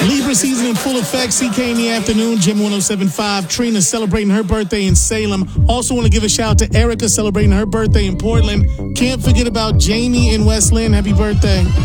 Libra season in full effect. CK in the afternoon. Jim 107.5. Trina celebrating her birthday in Salem. Also want to give a shout out to Erica celebrating her birthday in Portland. Can't forget about Jamie in West Lynn. Happy birthday.